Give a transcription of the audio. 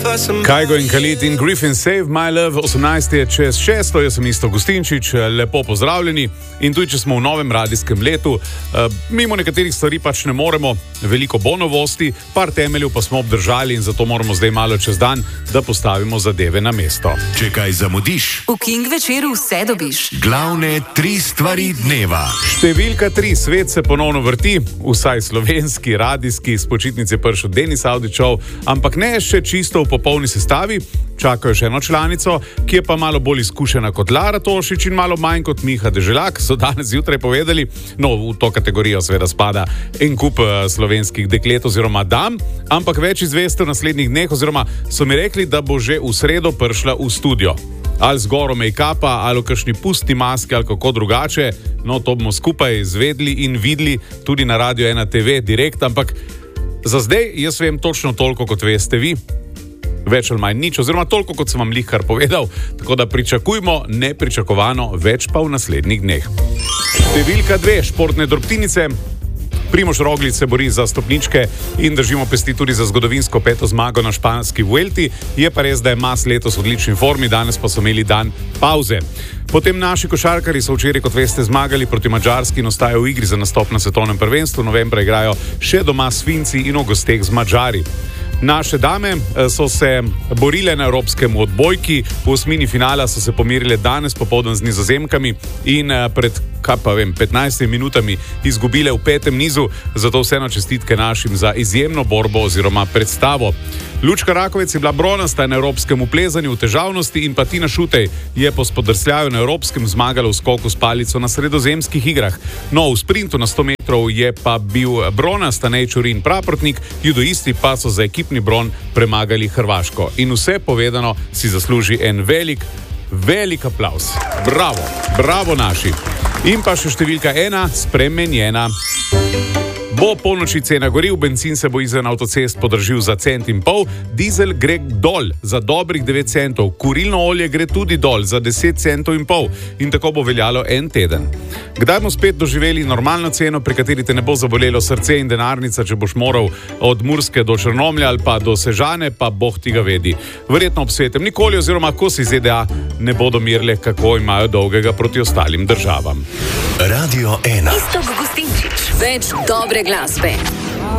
Kajgo in Khalid in Griffin Save My Love, 18 je čez 6, jaz sem Isto Gustinčič, lepo pozdravljeni. In tudi, če smo v novem radijskem letu, mimo nekaterih stvari pač ne moremo, veliko bo novosti, par temeljev pa smo obdržali in zato moramo zdaj malo čez dan, da postavimo zadeve na mesto. Če kaj zamudiš, v King večeru vse dobiš. Glavne 3 stvari dneva. Številka 3, svet se ponovno vrti, vsaj slovenski, radijski, s počitnice prišel Denis Avdićov, ampak ne še čisto v popolni sestavi, čakajo še eno članico, ki je pa malo bolj izkušena kot Lara Tošič in malo manj kot Miha Deželak, so danes zjutraj povedali. No, v to kategorijo seveda spada en kup slovenskih deklet oziroma dam, ampak več izveste v naslednjih dneh, oziroma so mi rekli, da bo že v sredo prišla v studio. Ali z goro make-upa, ali v kakšni pustni maski, ali kako drugače, no to bomo skupaj zvedli in videli tudi na Radio 1 TV direkt, ampak za zdaj jaz vem točno toliko, kot veste vi. Več ali manj nič, oziroma toliko, kot sem vam lihkar povedal, tako da pričakujmo nepričakovano, več pa v naslednjih dneh. Številka 2, športne drobtinice. Primož Roglič se bori za stopničke in držimo pesti tudi za zgodovinsko 5. zmago na španski Vuelti. Je pa res, da je Mas letos v odlični formi, danes pa so imeli dan pauze. Potem naši košarkarji so včeraj, kot veste, zmagali proti Madžarski in ostajajo v igri za nastop na svetovnem prvenstvu. Novembra igrajo še doma s Finci in v gosteh z Madžari. Naše dame so se borile na evropskem odbojki, v osmini finala so se pomirile danes popoldan z Nizozemkami in pred 15 minutami izgubile v 5. nizu, zato vseeno čestitke našim za izjemno borbo oziroma predstavo. Lučka Rakovec je bila bronasta na evropskem uplezanju v težavnosti in pa Tina Šutej je po spodrsljaju na evropskem zmagala v skoku s palico na sredozemskih igrah. No, v sprintu na 100 metrov je pa bil bronasta Nejčurin Praprotnik, judoisti pa so za ekipni bron premagali Hrvaško. In vse povedano si zasluži en velik aplavz. Bravo, bravo naši. In pa še številka 1, spremenjena. Bo polnoči cena goriv, bencin se bo izven avtocest podražil za 1,5 centa, dizel gre dol za dobrih 9 centov, kurilno olje gre tudi dol za 10,5 centov in tako bo veljalo en teden. Kdaj bomo spet doživeli normalno ceno, pri kateri te ne bo zabolelo srce in denarnica, če boš moral od Murske do Črnomlja ali pa do Sežane, pa boh ti ga vedi. Verjetno ob svetem nikoli, oziroma ko si ZDA ne bodo mirile, kako imajo dolgega proti ostalim državam. Radio 1. Isto Gustinčič, več dobre glasbe.